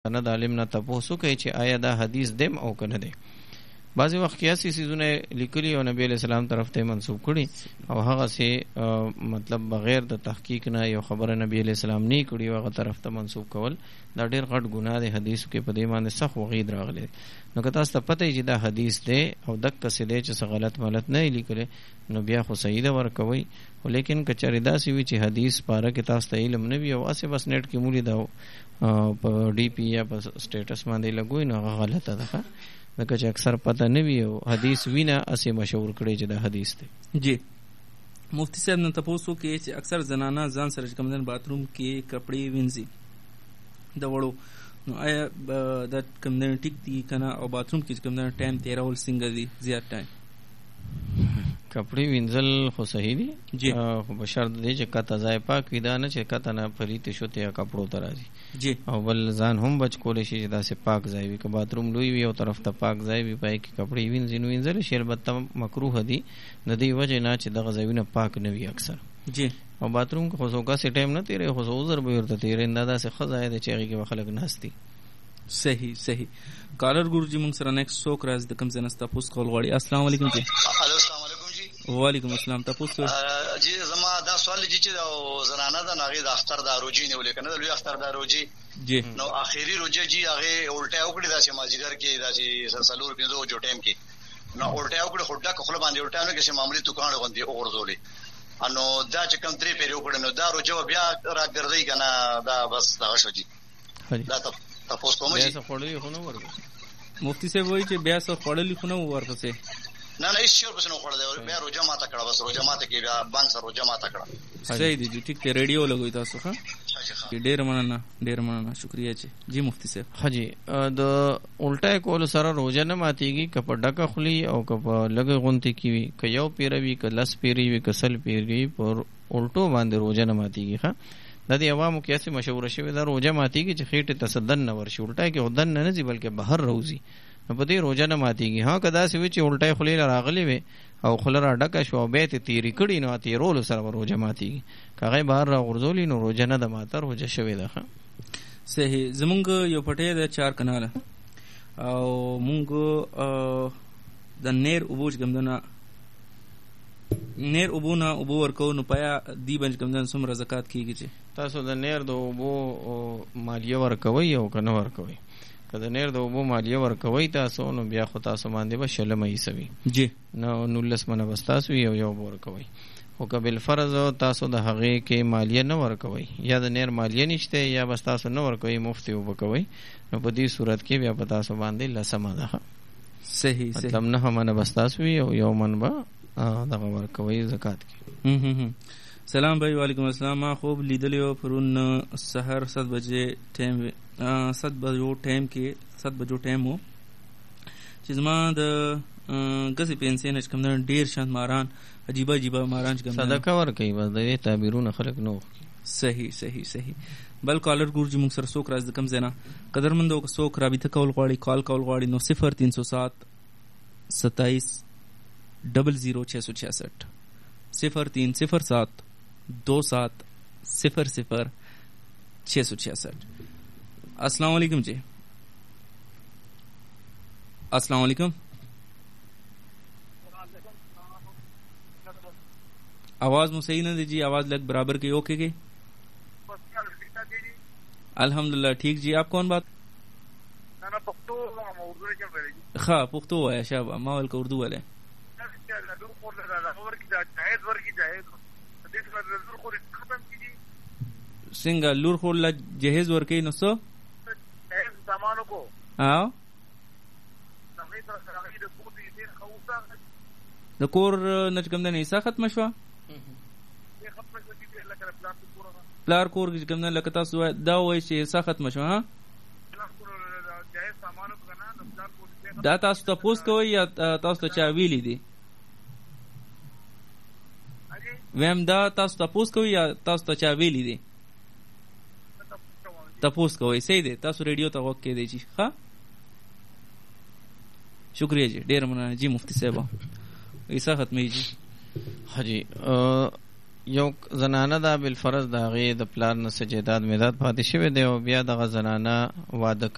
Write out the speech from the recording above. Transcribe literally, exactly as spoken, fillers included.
نه د عالم نه تپوس وکړي چې آیا دا حدیث دیم او که نه دی. بعضې وخت قیاسي څیزونه لیکلي او نبی علیه السلام طرف ته منسوب کړي او هغسې مطلب بغیر د تحقیق نه یو خبره نبی علیه السلام نه کړي او هغه طرف ته منسوب کول دا ډېر غټ ګناه دی. حدیثو کې په دې باندې سخت وعید راغلی. نو که تاسو ته پته وي چې دا حدیث دی او دقسې دی چې څه غلط ملت نه یې لیکلی نو بیا خو صحیح ده ورکوئ. خو لیکن که چېرې داسې وي چې حدیث پاره کې تاسو ته علم نه وي او هسې بس نیټ کې مولي ده په ډي پي یا په سټیټس باندې لګوئ نو هغه غلطه ده. ځکه چې اکثر پته نه وي او حدیث وینه هسې مشهور کړی چې دا حدیث دی. جی مفتی صاحب نه تپوس وکړي چې اکثر زنانه ځان سره چې کوم دن باتروم کې کپړې وینځي د وړو، نو آیا دا کوم دن ټیک دي که نه؟ او باتروم کې چې کوم دن ټایم تېرول څنګه دي زیات ټایم؟ کپړې وینځل خو صحیح دي جی، خو په شرط دی چې کته ځای پاک وي، دا نه چې کته نه پلیتې شوتې یا کپړو ته راځي. جی، او بل ځان هم بچ کولی شي چې داسې پاک ځای وي. که باتروم لوی وي او طرف ته پاک ځای وي پای کې کپړې وینځي نو وینځلی شي، البته مکروه دي د دې وجې نه چې دغه ځایونه پاک نه وي اکثر. جی، او باتروم کې خو څوکاسې ټایم نه تېروي، خو څه عذر به ورته تېروي، دا داسې ښه ځای دی چې هغې کې به خلک ناست دي. صحیح صحیح. کالر ګورو جي موږ سره نیکسټ څوک راځي د کوم ځای نه تپوس کول غواړي. السلام علیکم جی. السلام علیکم جی. وعلیکم السلام. تپوس کوئ جی. زما دا سوال دی چې زنانه ده نو هغې د اختر د روجې نیولې که نه د لوی اختر د روجې جی، نو آخري روجه جی هغې الټی وکړې داسې مازدیګر کې داسې څلور پنځه بجو ټایم کې نو الټی وکړې خو ډکه خوله باندې الټی نه کښې معمولي توکاڼې غوندې وغورځولې نو دا چې کوم درې پېرې وکړې نو دا روجه به بیا راګرځوي که نه دا بس دغه شو جي. دا تپوس کوم جي. مفتی صاحب وایي چې بیا څه خوړلي خو نه و ورپسې؟ نه نه هېڅ شی ورپسې نه وخوړل، بیا روجه ماته کړه، بس روجه ماته کې بیا بانک سره روجه ماته کړه. صحیح دی جی. ټیک دی. ریډیو لګوئ تاسو. ښه ډېره مننه ډېره مننه شکریه چې جی مفتی صاحب. ښه جي. د الټی کولو سره روجه نه ماتېږي که په ډکه خولي او که په لږه غونتې کې وي، که یو پیره وي که لس پیرې وي که سل پیرې وي، په الټو باندې روجه نه ماتېږي. ښه دا د عوامو کې هسې مشهوره شوې ده روجه ماتېږي چې خېټې ته څه دننه ورشي. الټی کې خو دننه نه ځي بلکې بهر راوځي، نو په دې روجه نه ماتېږي. ها که داسې وي چې الټی خولې له راغلې وې او خوله را ډکه شوه او بیا یې تېرې کړي نو تېرولو سره به روجه ماتېږي. که هغه یې بهر را غورځولي نو روجه نه ده ماته، روجه شوې ده. ښه صحیح. زمونږ یو پټی ده چار کناله او مونږ د نیر اوبو چې کوم ده نه نیر اوبو نه اوبو ورکوو نو پیا دی باندې کوم ده څومره زکات کېږي چې تاسو د نیر د اوبو مالیه ورکوئ او که نه ورکوئ؟ که د نیر د اوبو مالیه ورکوئ تاسو نو بیا خو تاسو باندې به شلمه حصه وي. جی. نو نولس منه به ستاسو وي او یو به ورکوئ. خو که بالفرض تاسو د هغې کې مالیه نه ورکوئ یا د نیر مالیه نشته یا بس تاسو نه ورکوئ مفت یې اوبه کوئ نو په دې صورت کې بیا په تاسو باندې لسمه ده. صحیح. مطلب نهه منه به ستاسو وي او یو من به دغه ورکوئ زکات کې. سلام بھائی. وعلیکم السلام. ما خوب لیدلی و پرون سحر ست بجے ټایم ست بجو ټایم کې ست بجو ټایم و چې زما د ګسې پنسۍ نه چې کوم ده ډېر شان ماران عجیبه عجیبه ماران چې کوم ده صدقه ورکوي، بس د دې تعبیرونه خلک نه وکړي. صحیح صحیح صحیح. بل کالر ګورجي موږ سره څوک راځي د کوم ځای نه؟ قدرمندو که څوک رابطه کول غواړي کال کول غواړي نو صفر تین سو سات ستائیس ڈبل زیرو چھ سو چھیاسٹھ صفر تین صفر سات دو سات صفر صفر چھ سو چھیاسٹھ. السلام علیکم جی. السلام علیکم. آواز مو صحیح نہ دی جی. آواز لگ برابر کی اوکے کی. الحمدللہ ٹھیک جی. آپ کون بات؟ خواہ پختو ہے شابہ ماحول کا اردو والے. څنګه لور خور له جهیز ورکوي نو څه د کور نه چې کوم دی حصه ختمه شوه پلار کور چې کوم دی لکه تاسو دا وایي چې حصه ختمه شوه دا تاسو تپوس کوئ یا تاسو ته چا ویلي دي؟ ویم دا تاسو تپوس کوئ یا تاسو ته چا ویلي دي؟ تپوس کوئ. صحیح دی. تاسو ریډیو ته غوږ کېدی شي. ښه شکریہ جی. ډېره مننه جی مفتی صاحبه. عیسی ختمي جی. ښه جي. یو زنانه ده بالفرض د هغې د پلار نه څه جایداد میداد پاتې شوی دی او بیا دغه زنانه واده